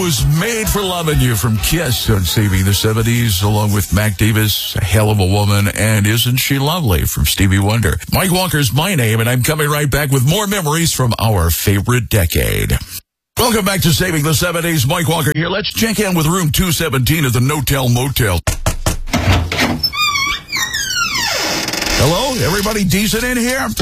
was Made for Loving You from Kiss on Saving the 70s, along with Mac Davis, A Hell of a Woman, and Isn't She Lovely from Stevie Wonder. Mike Walker's my name, and I'm coming right back with more memories from our favorite decade. Welcome back to Saving the 70s. Mike Walker here. Let's check in with room 217 at the No-Tell Motel. Hello? Everybody decent in here?